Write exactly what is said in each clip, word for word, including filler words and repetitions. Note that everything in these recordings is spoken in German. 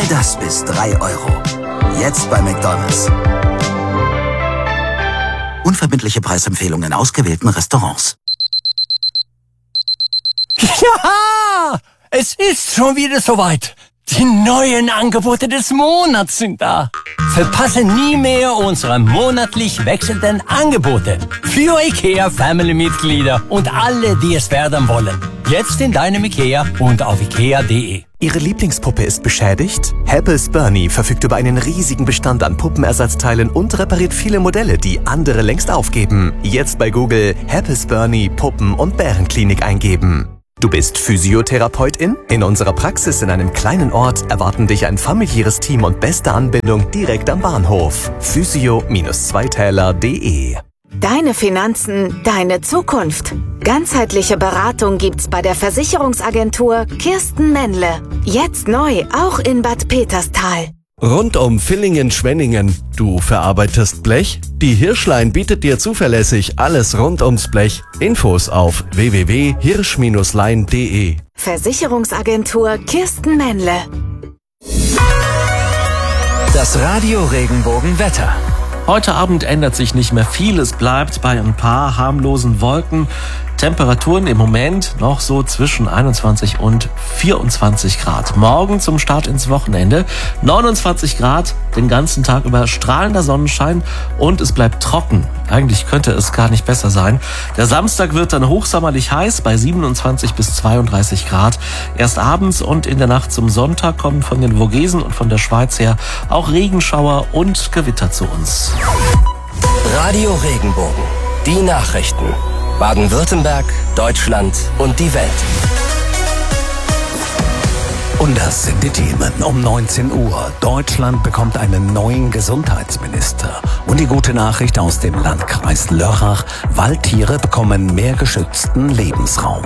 All das bis drei Euro. Jetzt bei McDonald's. Unverbindliche Preisempfehlungen in ausgewählten Restaurants. Ja, es ist schon wieder soweit. Die neuen Angebote des Monats sind da. Verpasse nie mehr unsere monatlich wechselnden Angebote für IKEA Family-Mitglieder und alle, die es werden wollen. Jetzt in deinem IKEA und auf ikea punkt de. Ihre Lieblingspuppe ist beschädigt? Happels Bernie verfügt über einen riesigen Bestand an Puppenersatzteilen und repariert viele Modelle, die andere längst aufgeben. Jetzt bei Google Happels Bernie Puppen- und Bärenklinik eingeben. Du bist Physiotherapeutin? In unserer Praxis in einem kleinen Ort erwarten dich ein familiäres Team und beste Anbindung direkt am Bahnhof. physio Zweitäler punkt de. Deine Finanzen, deine Zukunft. Ganzheitliche Beratung gibt's bei der Versicherungsagentur Kirsten Männle. Jetzt neu, auch in Bad Peterstal. Rund um Villingen-Schwenningen. Du verarbeitest Blech? Die Hirschlein bietet dir zuverlässig alles rund ums Blech. Infos auf w w w punkt hirsch lein punkt de. Versicherungsagentur Kirsten Männle. Das Radio Regenbogen Wetter. Heute Abend ändert sich nicht mehr viel. Es bleibt bei ein paar harmlosen Wolken. Temperaturen im Moment noch so zwischen einundzwanzig und vierundzwanzig Grad. Morgen zum Start ins Wochenende neunundzwanzig Grad, den ganzen Tag über strahlender Sonnenschein und es bleibt trocken. Eigentlich könnte es gar nicht besser sein. Der Samstag wird dann hochsommerlich heiß bei siebenundzwanzig bis zweiunddreißig Grad. Erst abends und in der Nacht zum Sonntag kommen von den Vogesen und von der Schweiz her auch Regenschauer und Gewitter zu uns. Radio Regenbogen. Die Nachrichten. Baden-Württemberg, Deutschland und die Welt. Und das sind die Themen um neunzehn Uhr. Deutschland bekommt einen neuen Gesundheitsminister. Und die gute Nachricht aus dem Landkreis Lörrach: Waldtiere bekommen mehr geschützten Lebensraum.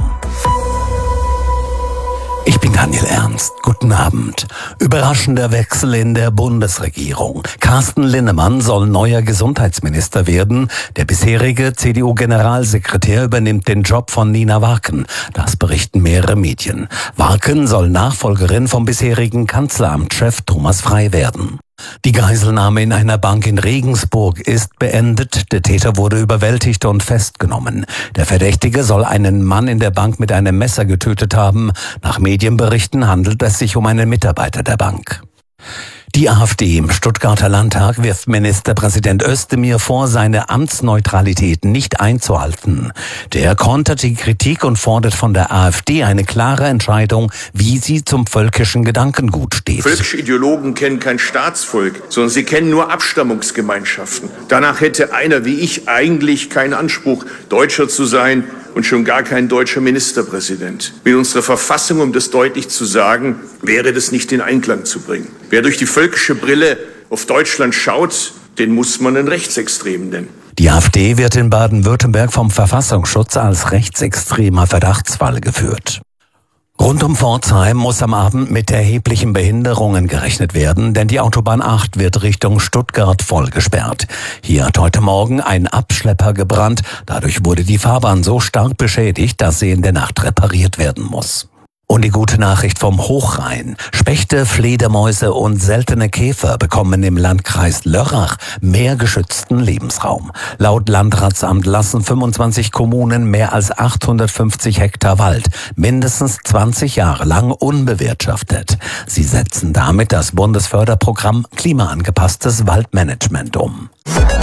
Ich bin Daniel Ernst. Guten Abend. Überraschender Wechsel in der Bundesregierung. Carsten Linnemann soll neuer Gesundheitsminister werden. Der bisherige C D U-Generalsekretär übernimmt den Job von Nina Warken. Das berichten mehrere Medien. Warken soll Nachfolgerin vom bisherigen Kanzleramtschef Thomas Frey werden. Die Geiselnahme in einer Bank in Regensburg ist beendet. Der Täter wurde überwältigt und festgenommen. Der Verdächtige soll einen Mann in der Bank mit einem Messer getötet haben. Nach Medienberichten handelt es sich um einen Mitarbeiter der Bank. Die AfD im Stuttgarter Landtag wirft Ministerpräsident Özdemir vor, seine Amtsneutralität nicht einzuhalten. Der kontert die Kritik und fordert von der AfD eine klare Entscheidung, wie sie zum völkischen Gedankengut steht. Völkische Ideologen kennen kein Staatsvolk, sondern sie kennen nur Abstammungsgemeinschaften. Danach hätte einer wie ich eigentlich keinen Anspruch, Deutscher zu sein und schon gar kein deutscher Ministerpräsident. Mit unserer Verfassung, um das deutlich zu sagen, wäre das nicht in Einklang zu bringen. Wer durch die völkische Brille auf Deutschland schaut, den muss man einen Rechtsextremen nennen. Die AfD wird in Baden-Württemberg vom Verfassungsschutz als rechtsextremer Verdachtsfall geführt. Rund um Pforzheim muss am Abend mit erheblichen Behinderungen gerechnet werden, denn die Autobahn acht wird Richtung Stuttgart voll gesperrt. Hier hat heute Morgen ein Abschlepper gebrannt. Dadurch wurde die Fahrbahn so stark beschädigt, dass sie in der Nacht repariert werden muss. Und die gute Nachricht vom Hochrhein. Spechte, Fledermäuse und seltene Käfer bekommen im Landkreis Lörrach mehr geschützten Lebensraum. Laut Landratsamt lassen fünfundzwanzig Kommunen mehr als achthundertfünfzig Hektar Wald mindestens zwanzig Jahre lang unbewirtschaftet. Sie setzen damit das Bundesförderprogramm Klimaangepasstes Waldmanagement um.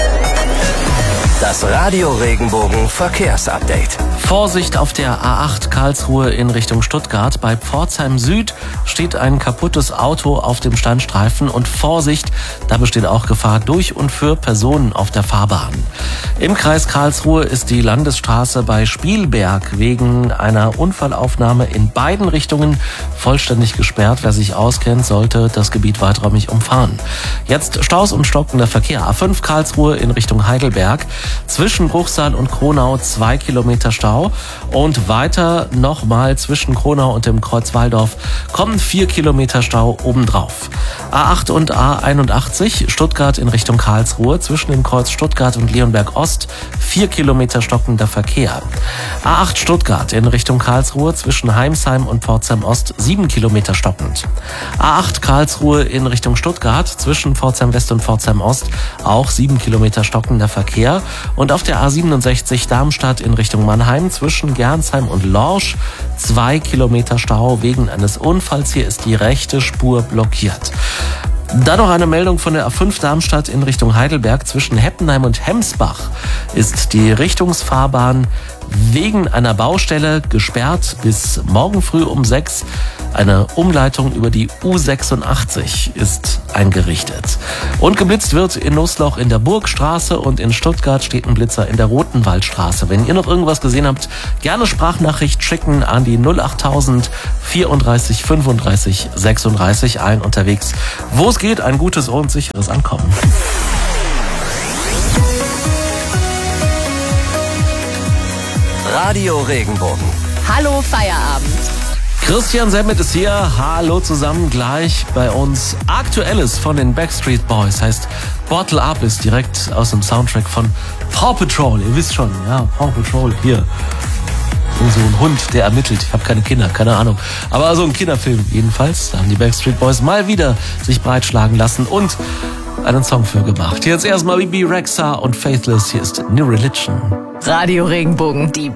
Das Radio Regenbogen Verkehrsupdate. Vorsicht auf der A acht Karlsruhe in Richtung Stuttgart. Bei Pforzheim Süd steht ein kaputtes Auto auf dem Standstreifen und Vorsicht, da besteht auch Gefahr durch und für Personen auf der Fahrbahn. Im Kreis Karlsruhe ist die Landesstraße bei Spielberg wegen einer Unfallaufnahme in beiden Richtungen vollständig gesperrt. Wer sich auskennt, sollte das Gebiet weiträumig umfahren. Jetzt Staus und stockender Verkehr. A fünf Karlsruhe in Richtung Heidelberg. Zwischen Bruchsal und Kronau zwei Kilometer Stau. Und weiter nochmal zwischen Kronau und dem Kreuz Walldorf kommen vier Kilometer Stau obendrauf. A acht und A einundachtzig, Stuttgart in Richtung Karlsruhe, zwischen dem Kreuz Stuttgart und Leonberg Ost, vier Kilometer stockender Verkehr. A acht Stuttgart in Richtung Karlsruhe, zwischen Heimsheim und Pforzheim Ost, sieben Kilometer stockend. A acht Karlsruhe in Richtung Stuttgart, zwischen Pforzheim West und Pforzheim Ost, auch sieben Kilometer stockender Verkehr. Und auf der A siebenundsechzig Darmstadt in Richtung Mannheim, zwischen Gernsheim und Lorsch, zwei Kilometer Stau wegen eines Unfalls. Hier ist die rechte Spur blockiert. Dann noch eine Meldung von der A fünf Darmstadt in Richtung Heidelberg. Zwischen Heppenheim und Hemsbach ist die Richtungsfahrbahn wegen einer Baustelle gesperrt bis morgen früh um sechs. Eine Umleitung über die U sechsundachtzig ist eingerichtet. Und geblitzt wird in Nussloch in der Burgstraße und in Stuttgart steht ein Blitzer in der Rotenwaldstraße. Wenn ihr noch irgendwas gesehen habt, gerne Sprachnachricht schicken an die null achttausend vierunddreißig fünfunddreißig sechsunddreißig, allen unterwegs. Wo es geht, ein gutes und sicheres Ankommen. Radio Regenbogen. Hallo Feierabend. Christian Semmet ist hier. Hallo zusammen. Gleich bei uns Aktuelles von den Backstreet Boys. Heißt Bottle Up, ist direkt aus dem Soundtrack von Paw Patrol. Ihr wisst schon, ja, Paw Patrol hier. So ein Hund, der ermittelt. Ich habe keine Kinder, keine Ahnung. Aber so ein Kinderfilm jedenfalls. Da haben die Backstreet Boys mal wieder sich breitschlagen lassen und einen Song für gemacht. Jetzt erstmal Bebe Rexha und Faithless. Hier ist New Religion. Radio Regenbogen, die